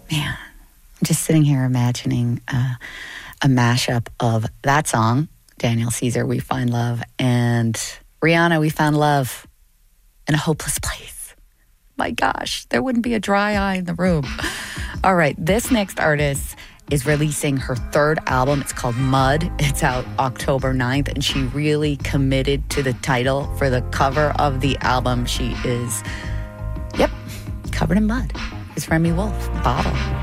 Man, I'm just sitting here imagining a mashup of that song, Daniel Caesar, We Find Love, and Rihanna, We Found Love in a Hopeless Place. My gosh, there wouldn't be a dry eye in the room. All right, this next artist is releasing her third album. It's called Mud. It's out October 9th, and she really committed to the title for the cover of the album. She is, covered in mud. It's Remy Wolf, Bottle.